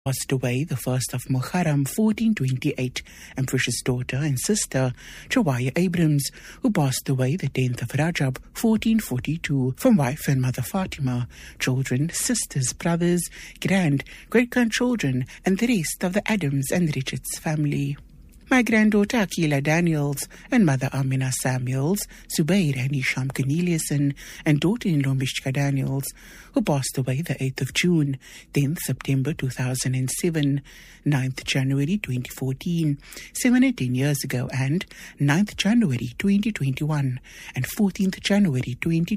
Passed away the 1st of Muharram 1428, Empress's daughter and sister, Chawaya Abrams, who passed away the 10th of Rajab 1442, from wife and mother Fatima, children, sisters, brothers, great-grandchildren, and the rest of the Adams and Richards family. My granddaughter Akila Daniels and mother Amina Samuels, Zubair and Isham Corneliuson, and daughter-in-law Mishka Daniels, who passed away the 8th of June, 10th September 2007, 9th January 2014, 7 and 10 years ago, and 9th January 2021, and 14th January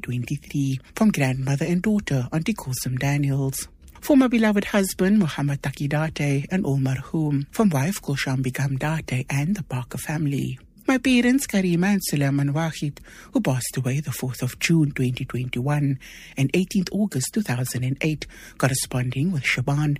2023, from grandmother and daughter Auntie Kulsum Daniels. For my beloved husband, Muhammad Taki Date, and all marhum, from wife Kulsham Begum Date and the Parker family. My parents, Karima and Sulaiman Wahid, who passed away the 4th of June 2021 and 18th August 2008, corresponding with Shaban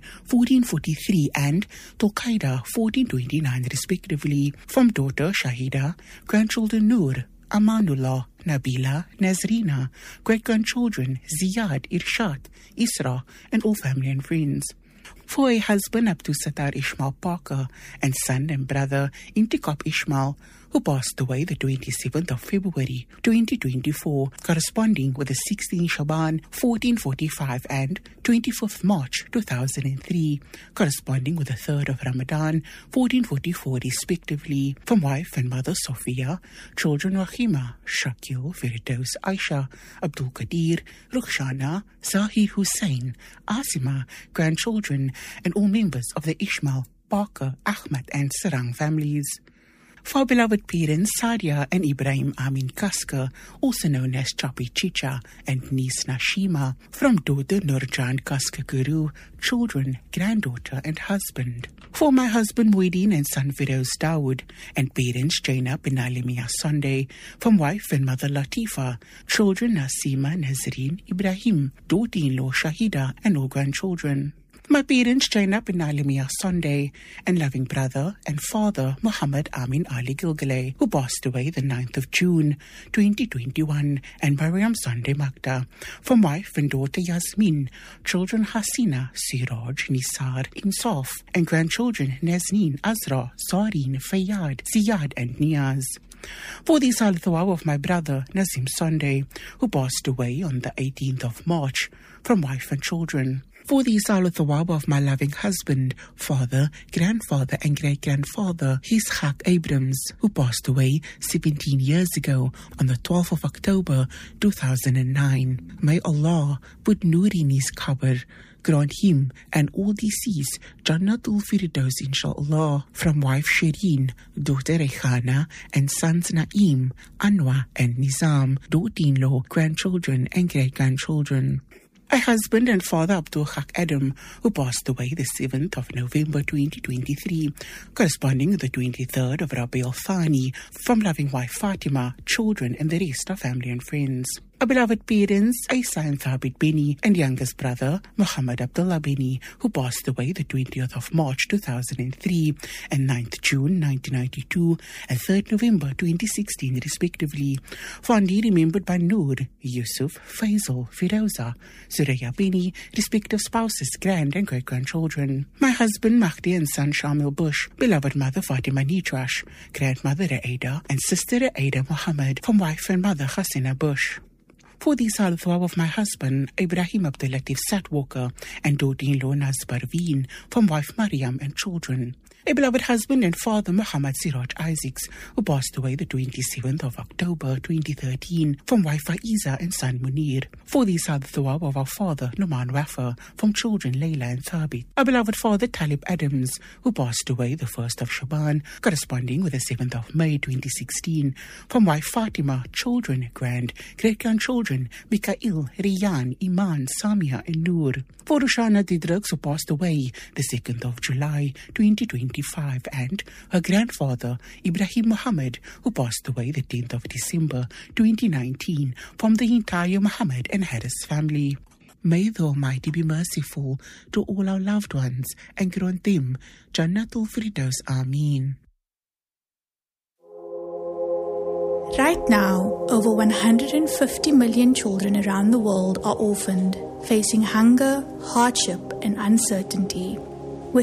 1443 and Tulqaida 1429 respectively, from daughter Shahida, grandchildren Noor, Amanullah, Nabila, Nazrina, great-grandchildren Ziyad, Irshad, Isra, and all family and friends. For a husband, Abdul Sattar Ishmael Parker, and son and brother Intikab Ishmael, who passed away the 27th of February 2024, corresponding with the 16th Shaban 1445 and 24th March 2003, corresponding with the 3rd of Ramadan 1444 respectively, from wife and mother Sophia, children Rahima, Shakil, Firdaus, Aisha, Abdul Qadir, Rukhshana, Zahir Hussain, Asima, grandchildren, and all members of the Ishmael, Parker, Ahmad, and Sarang families. For our beloved parents, Sadia and Ibrahim Amin Kaska, also known as Chapi Chicha, and niece Nashima, from daughter Nurjan Kaska Guru, children, granddaughter, and husband. For my husband Muhyiddin and son Firoz Dawood, and parents Jaina bin Alimia Sunday, from wife and mother Latifa, children Nasima, Nazreen, Ibrahim, daughter-in-law Shahida, and all grandchildren. My parents, Jaina bin Alimia Sunday, and loving brother and father, Muhammad Amin Ali Gilgale, who passed away the 9th of June, 2021, and Mariam Sunday Magda, from wife and daughter Yasmin, children Hasina, Siraj, Nisar, Insaf, and grandchildren Nazneen, Azra, Zareen, Fayyad, Ziyad, and Niaz. For the Sal Thawab of my brother, Nazim Sunday, who passed away on the 18th of March, from wife and children. For the Sal Thawab of my loving husband, father, grandfather, and great-grandfather, Ishaq Abrams, who passed away 17 years ago on the 12th of October 2009. May Allah put Noor in his qabr, grant him and all deceased Jannatul Firdaus inshallah, from wife Shireen, daughter Rehana, and sons Naeem, Anwa, and Nizam, daughter-in-law, grandchildren, and great-grandchildren. My husband and father Abdul Haq Adam, who passed away the 7th of November 2023, corresponding to the 23rd of Rabi al-Thani, from loving wife Fatima, children, and the rest of family and friends. Our beloved parents, Isa and Thabit Bini, and youngest brother, Muhammad Abdullah Bini, who passed away the 20th of March 2003, and 9th June 1992, and 3rd November 2016, respectively. Fondly remembered by Noor, Yusuf, Faisal, Firoza, Suraya Bini, respective spouses, grand and great-grandchildren. My husband Mahdi and son Shamil Bush, beloved mother Fatima Nitrash, grandmother Aida, and sister Aida Muhammad, from wife and mother Hasina Bush. For the Sal Thawab of my husband, Ibrahim Abdul Latif Satwalker, and daughter-in-law Naz Parveen, from wife Mariam and children. A beloved husband and father, Muhammad Siraj Isaacs, who passed away the 27th of October 2013, from wife Faiza and son Munir. For the Sad Thawab of our father, Numan Wafa, from children Layla and Thabit. Our beloved father, Talib Adams, who passed away the 1st of Shaban, corresponding with the 7th of May 2016, from wife Fatima, children, great-grandchildren, Mikael, Riyan, Iman, Samia, and Noor. For Rushana Didrugs, who passed away the 2nd of July 2025, and her grandfather, Ibrahim Muhammad, who passed away the 10th of December 2019, from the entire Muhammad and Harris family. May the Almighty be merciful to all our loved ones and grant them Jannatul Firdaus. Ameen. Right now, over 150 million children around the world are orphaned, facing hunger, hardship, and uncertainty.